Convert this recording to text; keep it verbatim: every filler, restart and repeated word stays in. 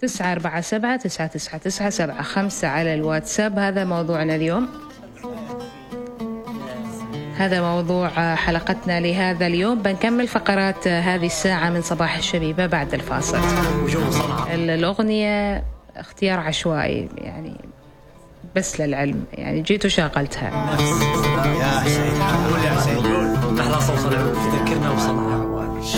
تسعة أربعة سبعة تسعة تسعة تسعة سبعة خمسة على الواتساب. هذا موضوعنا اليوم، هذا موضوع حلقتنا لهذا اليوم. بنكمل فقرات هذه الساعة من صباح الشبيبة بعد الفاصل. الأغنية اختيار عشوائي يعني، بس للعلم يعني جيت وشغلتها. يا حسين قول يا حسين قول. أحلى صوص العود تذكرنا وصنعها.